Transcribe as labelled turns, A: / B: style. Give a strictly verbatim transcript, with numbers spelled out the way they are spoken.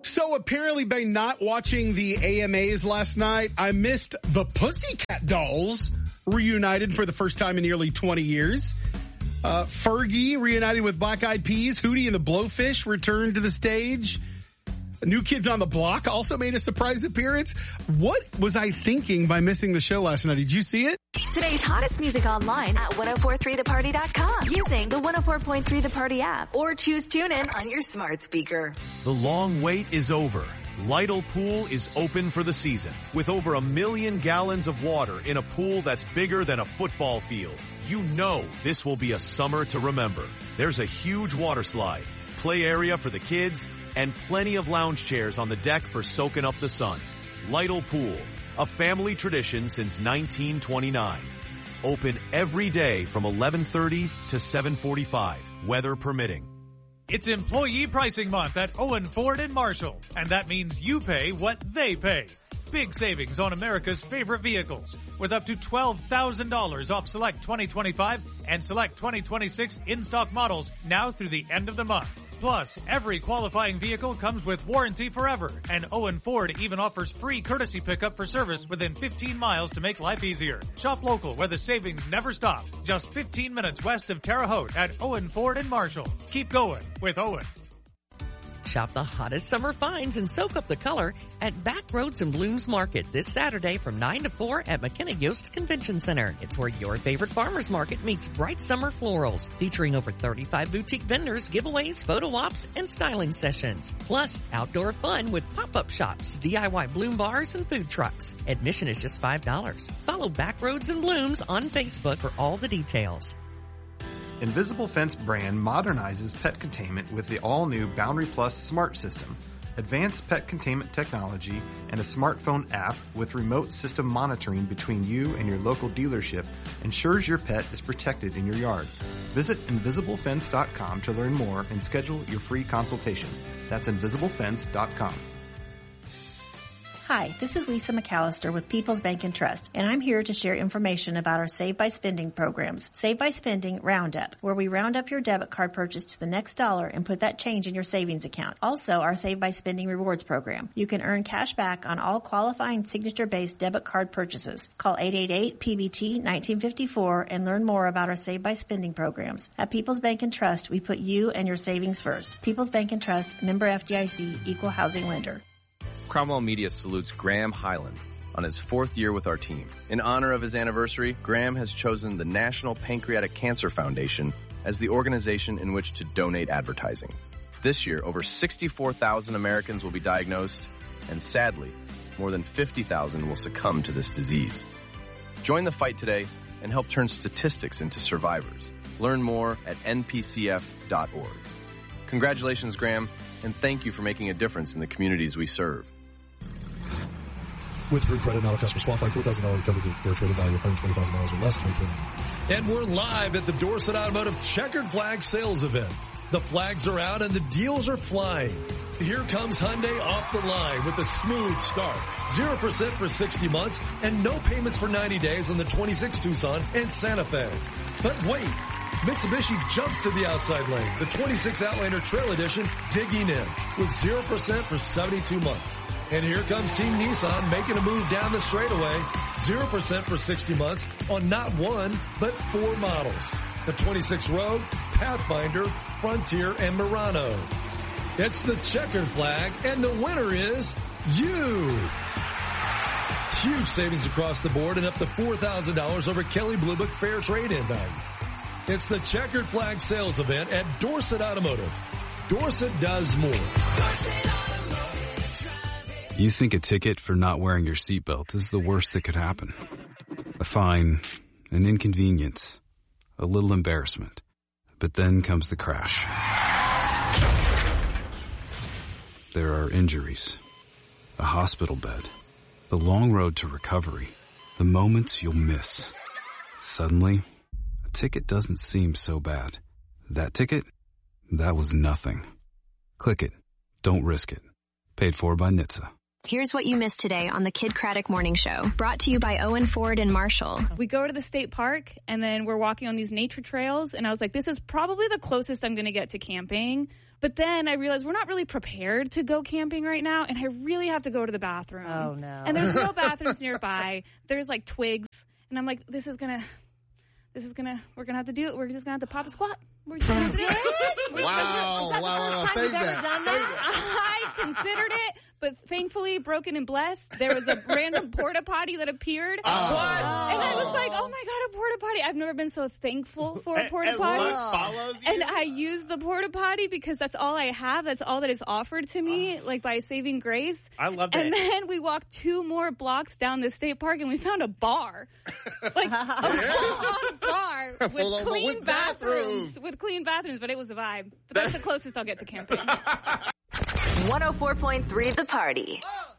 A: So apparently by not watching the A M As last night, I missed the Pussycat Dolls reunited for the first time in nearly twenty years. Uh, Fergie reunited with Black Eyed Peas. Hootie and the Blowfish returned to the stage. New Kids on the Block also made a surprise appearance. What was I thinking by missing the show last night? Did you see it?
B: Today's hottest music online at ten forty-three the party dot com using the one oh four point three The Party app or choose TuneIn on your smart speaker.
C: The long wait is over. Lytle Pool is open for the season with over a million gallons of water in a pool that's bigger than a football field. You know this will be a summer to remember. There's a huge water slide, play area for the kids, and plenty of lounge chairs on the deck for soaking up the sun. Lytle Pool, a family tradition since nineteen twenty-nine. Open every day from eleven thirty to seven forty-five, weather permitting.
D: It's Employee Pricing Month at Owen Ford and Marshall, and that means you pay what they pay. Big savings on America's favorite vehicles with up to twelve thousand dollars off select twenty twenty-five and select twenty twenty-six in-stock models now through the end of the month. Plus, every qualifying vehicle comes with warranty forever, and Owen Ford even offers free courtesy pickup for service within fifteen miles to make life easier. Shop local where the savings never stop. Just fifteen minutes west of Terre Haute at Owen Ford and Marshall. Keep going with Owen.
E: Shop the hottest summer finds and soak up the color at Backroads and Blooms Market this Saturday from nine to four at McKenna Yost Convention Center. It's where your favorite farmers market meets bright summer florals, featuring over thirty-five boutique vendors, giveaways, photo ops, and styling sessions. Plus, outdoor fun with pop-up shops, D I Y bloom bars, and food trucks. Admission is just five dollars. Follow Backroads and Blooms on Facebook for all the details.
F: Invisible Fence brand modernizes pet containment with the all-new Boundary Plus Smart System, advanced pet containment technology, and a smartphone app with remote system monitoring between you and your local dealership ensures your pet is protected in your yard. Visit invisible fence dot com to learn more and schedule your free consultation. That's invisible fence dot com.
G: Hi, this is Lisa McAllister with People's Bank and Trust, and I'm here to share information about our Save by Spending programs. Save by Spending Roundup, where we round up your debit card purchase to the next dollar and put that change in your savings account. Also, our Save by Spending Rewards program. You can earn cash back on all qualifying signature-based debit card purchases. Call eight eight eight P B T nineteen fifty-four and learn more about our Save by Spending programs. At People's Bank and Trust, we put you and your savings first. People's Bank and Trust, member F D I C, equal housing lender.
H: Cromwell Media salutes Graham Highland on his fourth year with our team. In honor of his anniversary, Graham has chosen the National Pancreatic Cancer Foundation as the organization in which to donate advertising. This year, over sixty-four thousand Americans will be diagnosed, and sadly, more than fifty thousand will succumb to this disease. Join the fight today and help turn statistics into survivors. Learn more at N P C F dot org. Congratulations, Graham, and thank you for making a difference in the communities we serve.
I: With Root Credit, now customers qualify four thousand dollars recovery for a traded value of one hundred twenty thousand dollars or less. twenty twenty.
J: And we're live at the Dorset Automotive Checkered Flag Sales Event. The flags are out and the deals are flying. Here comes Hyundai off the line with a smooth start. zero percent for sixty months and no payments for ninety days on the twenty-six Tucson and Santa Fe. But wait, Mitsubishi jumps to the outside lane. The twenty-six Outlander Trail Edition digging in with zero percent for seventy-two months. And here comes Team Nissan making a move down the straightaway. zero percent for sixty months on not one, but four models. The twenty-six Rogue, Pathfinder, Frontier, and Murano. It's the checkered flag, and the winner is you. Huge savings across the board and up to four thousand dollars over Kelley Blue Book Fair Trade-In value. It's the Checkered Flag Sales Event at Dorset Automotive. Dorset does more. Dorset
K: You think a ticket for not wearing your seatbelt is the worst that could happen. A fine, an inconvenience, a little embarrassment. But then comes the crash. There are injuries, a hospital bed, the long road to recovery, the moments you'll miss. Suddenly, a ticket doesn't seem so bad. That ticket? That was nothing. Click it. Don't risk it. Paid for by N H T S A.
L: Here's what you missed today on the Kid Craddock Morning Show. Brought to you by Owen Ford and Marshall.
M: We go to the state park, and then we're walking on these nature trails, and I was like, this is probably the closest I'm going to get to camping But then I realized we're not really prepared to go camping right now, and I really have to go to the bathroom.
N: Oh, no.
M: And there's no bathrooms nearby. There's like twigs. And I'm like, this is going to, this is going to, we're going to have to do it. We're just going to have to pop a squat. We're just gonna have to do it.
O: Wow. Wow. Wow. Save that.
M: I considered it, but thankfully, broken and blessed, there was a random porta potty that appeared.
O: Oh. What?
M: And I was like, oh my God, a porta potty. I've never been so thankful for a porta potty.
O: And what follows you?
M: And I used the porta potty because that's all I have. That's all that is offered to me, like by saving grace.
O: I love that.
M: And then we walked two more blocks down the state park and we found a bar. Like a full-on bar with
O: Full
M: clean
O: with
M: bathrooms.
O: bathrooms.
M: With clean bathrooms, but it was a vibe. But that's the closest I'll get to camping.
B: one oh four point three The Party.